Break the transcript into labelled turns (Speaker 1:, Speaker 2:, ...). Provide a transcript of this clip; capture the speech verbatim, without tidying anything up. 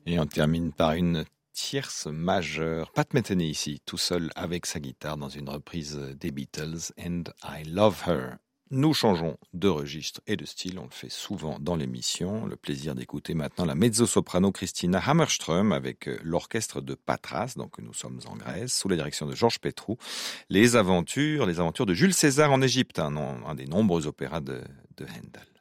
Speaker 1: Et on termine par une tierce majeure. Pat Metheny ici, tout seul avec sa guitare dans une reprise des Beatles, And I Love Her. Nous changeons de registre et de style, on le fait souvent dans l'émission. Le plaisir d'écouter maintenant la mezzo-soprano Christina Hammerström avec l'orchestre de Patras, donc nous sommes en Grèce, sous la direction de Georges Petrou. Les aventures, les aventures de Jules César en Égypte, un, un des nombreux opéras de, de Handel.